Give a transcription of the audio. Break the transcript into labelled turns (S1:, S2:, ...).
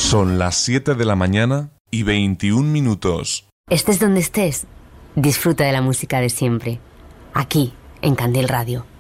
S1: Son las 7 de la mañana y 21 minutos.
S2: Estés donde estés, disfruta de la música de siempre. Aquí, en Candel Radio.